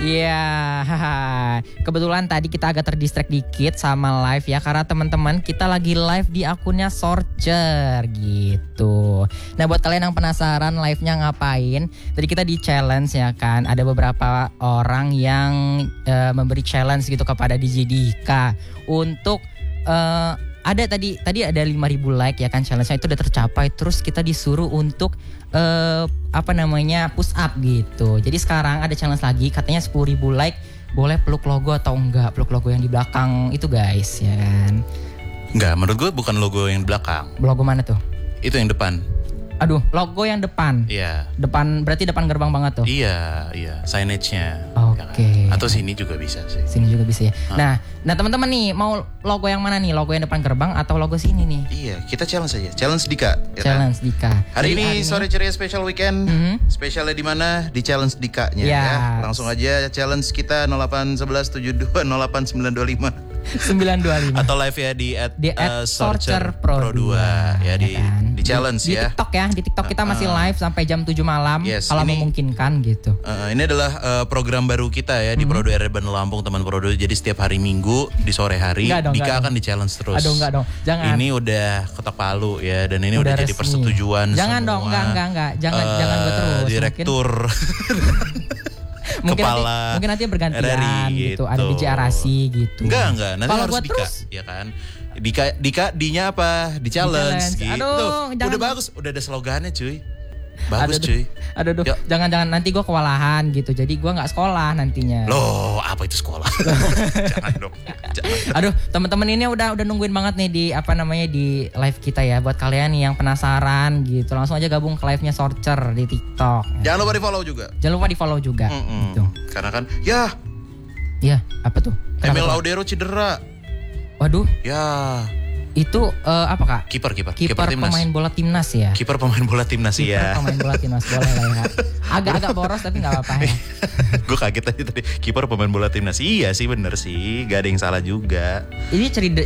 Iya, kebetulan tadi kita agak terdistract dikit sama live ya, karena teman-teman kita lagi live di akunnya Sorcer gitu. Nah buat kalian yang penasaran live-nya ngapain, tadi kita di challenge ya kan, ada beberapa orang yang memberi challenge gitu kepada DJ Dika untuk ada tadi ada 5.000 like ya kan, challenge-nya itu udah tercapai. Terus kita disuruh untuk push up gitu. Jadi sekarang ada challenge lagi, katanya 10.000 like boleh peluk logo atau enggak, peluk logo yang di belakang itu guys ya kan. Enggak, menurut gue bukan logo yang di belakang. Logo mana tuh? Itu yang depan. Aduh, logo yang depan. Iya. Depan berarti depan gerbang banget tuh. Iya, signage-nya. Oke. Ya kan? Atau sini juga bisa sih. Sini juga bisa ya. Nah teman-teman nih mau logo yang mana nih? Logo yang depan gerbang atau logo sini nih? Iya, kita challenge aja. Challenge Dika. Ya Challenge kan? Dika. Hari ini sore ceria special weekend. Spesialnya di mana? Di challenge Dika-nya ya. Langsung aja challenge kita 081172 08925. 925 atau live ya di Sorcer Pro 2 ya di challenge di ya. TikTok ya, di TikTok kita masih live sampai jam 7 malam kalau memungkinkan gitu. Ini adalah program baru kita ya di Pro 2 RRI Bandar Lampung, teman Pro 2. Jadi setiap hari Minggu di sore hari Dika akan di challenge terus. Aduh enggak dong, jangan. Ini udah ketok palu ya, dan ini udah jadi resmi. Persetujuan jangan semua. Dong, enggak. Jangan gue terus. Direktur mungkin nanti bergantian gitu. Ada DJ Arasi gitu. Enggak, nanti kalau harus Dika terus, ya kan. Dika dinya apa? Di challenge gitu. Aduh, udah bagus, udah ada slogannya cuy. Bagus cuy. Aduh, jangan nanti gue kewalahan gitu. Jadi gue nggak sekolah nantinya. Loh, apa itu sekolah? Jangan dong. Aduh, teman-teman ini udah nungguin banget nih di di live kita ya. Buat kalian nih yang penasaran gitu, langsung aja gabung ke live-nya Sorcer di TikTok. Jangan lupa di follow juga. Gitu. Karena kan, ya apa tuh? Emil Laudero cedera. Waduh. Ya. Itu apa kak? Kiper pemain bola timnas ya. Kiper pemain bola timnas ya. Kiper pemain bola timnas boleh lah ya. Agak boros tapi nggak apa-apa ya. Gue kaget aja tadi, kiper pemain bola timnas. Iya sih, bener sih, gak ada yang salah juga. Ini